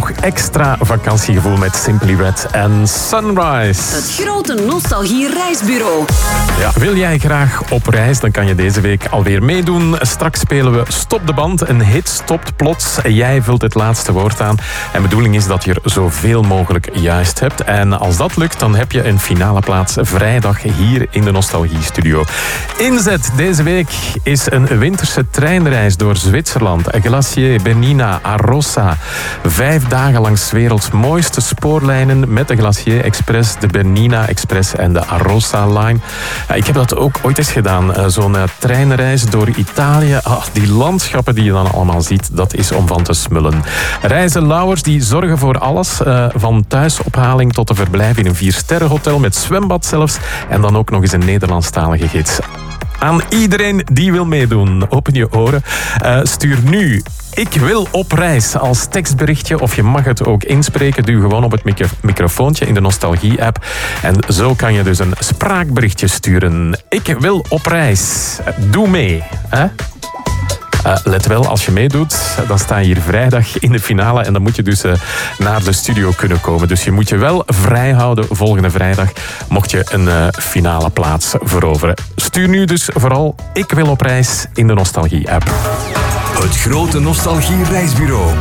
nog extra vakantiegevoel met Simply Red en Sunrise. Het grote nostalgie-reisbureau. Ja, wil jij graag op reis, dan kan je deze week alweer meedoen. Straks spelen we Stop de Band. Een hit stopt plots. Jij vult het laatste woord aan. En de bedoeling is dat je er zoveel mogelijk juist hebt. En als dat lukt, dan heb je een finale plaats vrijdag hier in de Nostalgie-studio. Inzet deze week is een winterse treinreis door Zwitserland. Glacier, Bernina, Arossa. 5 dagen langs 's werelds mooiste spoorlijnen met de Glacier Express, de Bernina Express en de Arossa Line. Ik heb dat ook ooit eens gedaan. Zo'n treinreis door Italië. Die landschappen die je dan allemaal ziet, dat is om van te smullen. Reizen Lauwers die zorgen voor alles. Van thuisophaling tot de verblijf in een 4-sterrenhotel met zwembad zelfs. En dan ook nog eens een Nederlandstalige gids. Aan iedereen die wil meedoen, open je oren. Stuur nu "Ik wil op reis" als tekstberichtje, of je mag het ook inspreken. Duw gewoon op het microfoontje in de Nostalgie-app. En zo kan je dus een spraakberichtje sturen. "Ik wil op reis." Doe mee. Hè? Let wel, als je meedoet, dan sta je hier vrijdag in de finale en dan moet je dus naar de studio kunnen komen. Dus je moet je wel vrijhouden volgende vrijdag, mocht je een finale plaats veroveren. Stuur nu dus vooral "Ik wil op reis" in de Nostalgie-app. Het grote Nostalgie-reisbureau.